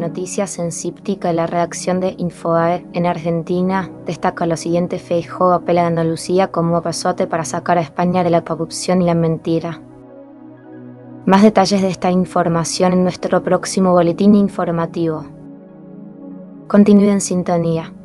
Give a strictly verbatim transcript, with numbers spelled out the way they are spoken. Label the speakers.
Speaker 1: noticias en Cíptica, la redacción de Infobae en Argentina destaca lo siguiente: Feijóo apela a Andalucía como pasote para sacar a España de la corrupción y la mentira. Más detalles de esta información en nuestro próximo boletín informativo. Continúe en sintonía.